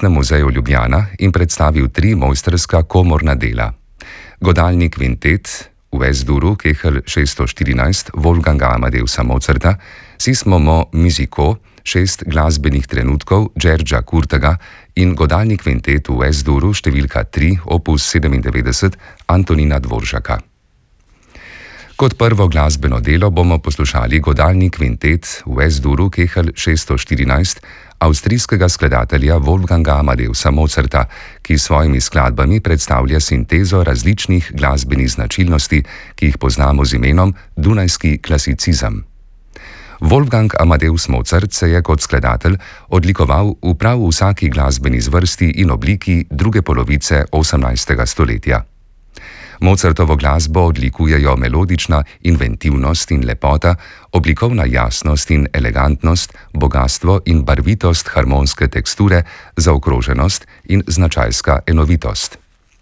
Mestnem muzeju Ljubljana in predstavil 3 mojstrska komorna dela. Godalni kvintet v S-duru Kehl 614 Wolfganga Amadeusa Mozarta, Sismo mo musico 6 glasbenih trenutkov Gjergja Kurtega in godalni kvintet v S-duru številka 3 opus 97 Antonina Dvoržaka. Kot prvo glasbeno delo bomo poslušali godalni kvintet v S-duru Kehl 614 avstrijskega skladatelja Wolfganga Amadeusa Mozarta, ki s svojimi skladbami predstavlja sintezo različnih glasbenih značilnosti, ki jih poznamo z imenom dunajski klasicizem. Wolfgang Amadeus Mozart se je kot skladatelj odlikoval v prav vsaki glasbeni zvrsti in obliki druge polovice 18. stoletja. Mozartovo glasbo odlikujejo melodična inventivnost in lepota, oblikovna jasnost in elegantnost, bogastvo in barvitost harmonske teksture, zaokroženost in značajska enovitost.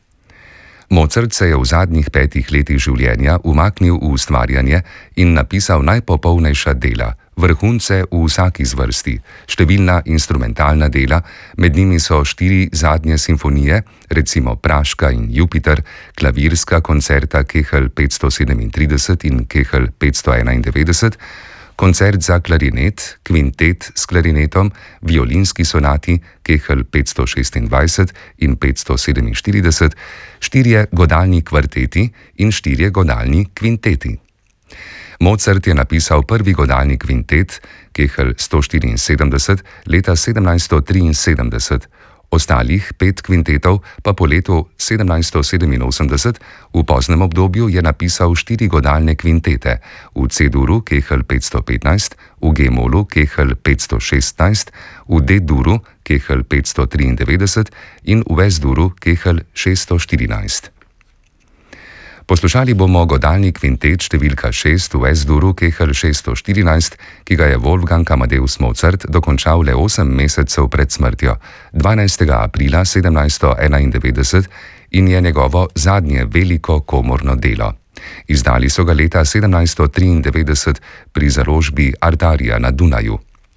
Mozart se je v zadnjih 5 letih življenja umaknil v ustvarjanje in napisal najpopolnejša dela, vrhunce v vsaki zvrsti, številna instrumentalna dela, med njimi so 4 zadnje simfonije, recimo Praška in Jupiter, klavirska koncerta Kehl 537 in Kehl 591, koncert za klarinet, kvintet s klarinetom, violinski sonati Kehl 526 in 547, 4 godalni kvarteti in 4 godalni kvinteti. Mozart je napisal prvi godalni kvintet Kehl 174 leta 1773, ostalih 5 kvintetov pa po letu 1787, v poznem obdobju je napisal 4 godalne kvintete v C-duru Kehl 515, v G-molu Kehl 516, v D-duru Kehl 593 in v S-duru Kehl 614. Poslušali bomo godalni kvintet številka 6 v S-duru Kehl 614, ki ga je Wolfgang Amadeus Mozart dokončal le 8 mesecev pred smrtjo, 12. aprila 1791, in je njegovo zadnje veliko komorno delo. Izdali so ga leta 1793 pri založbi Artaria na Dunaju.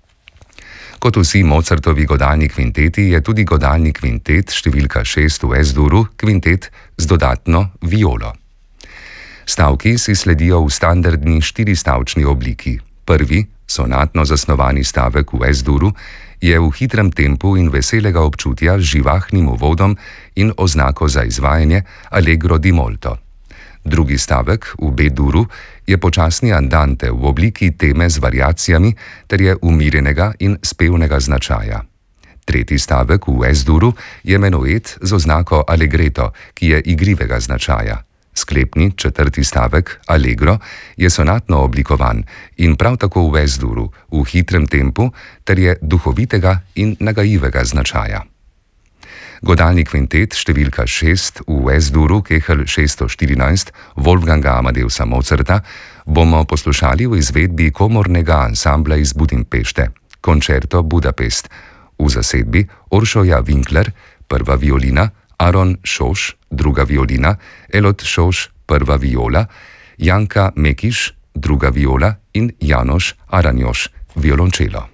Kot vsi Mozartovi godalni kvinteti je tudi godalni kvintet številka 6 v S-duru kvintet z dodatno violo. Stavki si sledijo v standardni 4-stavčni obliki. Prvi, sonatno zasnovani stavek v S-duru, je v hitrem tempu in veselega občutja z živahnim uvodom in oznako za izvajanje allegro di molto. Drugi stavek v B-duru je počasni andante v obliki teme z variacijami ter je umirjenega in spevnega značaja. Tretji stavek v S-duru je menuet z oznako allegretto, ki je igrivega značaja. Sklepni 4. stavek, allegro, je sonatno oblikovan in prav tako v S-duru, v hitrem tempu, ter je duhovitega in nagajivega značaja. Godalni kvintet številka 6 v S-duru Kehl 614 Wolfganga Amadeusa Mozarta bomo poslušali v izvedbi komornega ansambla iz Budimpešte, Concerto Budapest, v zasedbi Oršoja Winkler, prva violina, Aron Šoš, druga violina, Elot Šoš, prva viola, Janka Mekiš, druga viola in Janoš Aranjoš, violončelo.